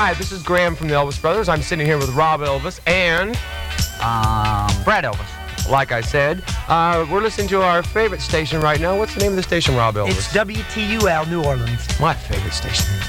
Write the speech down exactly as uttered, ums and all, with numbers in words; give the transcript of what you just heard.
Hi, this is Graham from the Elvis Brothers. I'm sitting here with Rob Elvis and... Um, Brad Elvis. Like I said, uh, we're listening to our favorite station right now. What's the name of the station, Rob Elvis? It's W T U L New Orleans. My favorite station.